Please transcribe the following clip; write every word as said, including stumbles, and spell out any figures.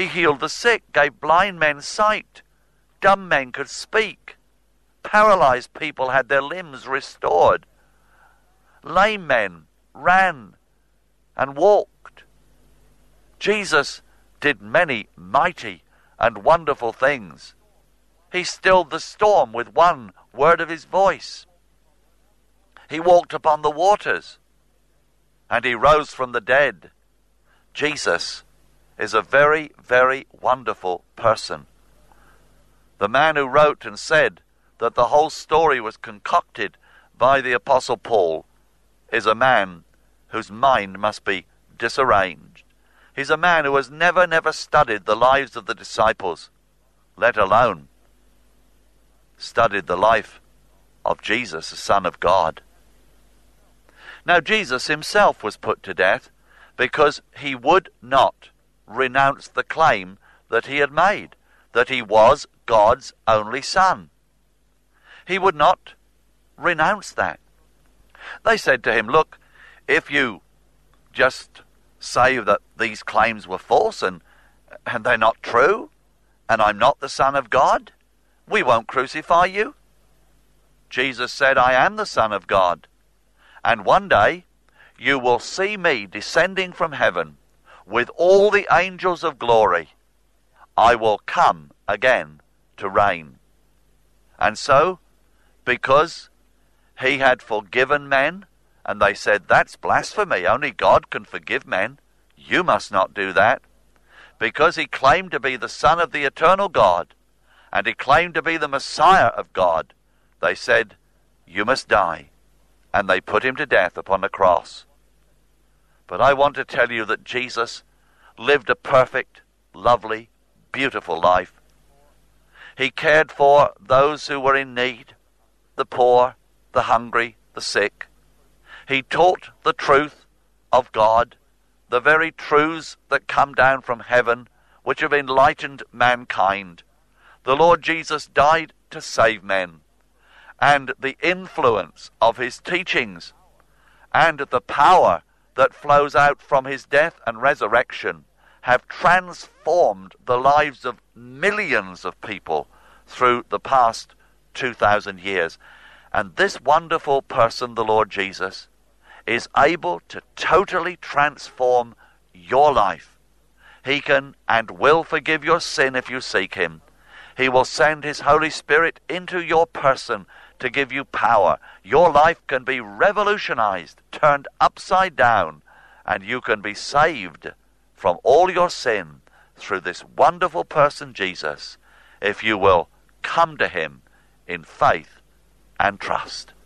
healed the sick, gave blind men sight, dumb men could speak, paralyzed people had their limbs restored, lame men ran and walked. Jesus did many mighty and wonderful things. He stilled the storm with one word of his voice. He walked upon the waters, and he rose from the dead. Jesus is a very, very wonderful person. The man who wrote and said that the whole story was concocted by the Apostle Paul is a man whose mind must be disarranged. He's a man who has never, never studied the lives of the disciples, let alone studied the life of Jesus, the Son of God. Now, Jesus himself was put to death because he would not renounce the claim that he had made, that he was God's only Son. He would not renounce that. They said to him, look, if you just say that these claims were false and, and they're not true, and I'm not the Son of God, we won't crucify you. Jesus said, I am the Son of God, and one day you will see me descending from heaven with all the angels of glory. I will come again to reign. And so, because he had forgiven men, and they said, that's blasphemy, only God can forgive men, you must not do that. Because he claimed to be the Son of the eternal God, and he claimed to be the Messiah of God, they said, you must die. And they put him to death upon the cross. But I want to tell you that Jesus lived a perfect, lovely, beautiful life. He cared for those who were in need, the poor, the hungry, the sick. He taught the truth of God, the very truths that come down from heaven, which have enlightened mankind. The Lord Jesus died to save men, and the influence of his teachings and the power that flows out from his death and resurrection have transformed the lives of millions of people through the past two thousand years. And this wonderful person, the Lord Jesus, is able to totally transform your life. He can and will forgive your sin if you seek him. He will send his Holy Spirit into your person to give you power. Your life can be revolutionized, turned upside down, and you can be saved from all your sin through this wonderful person, Jesus, if you will come to him in faith and trust.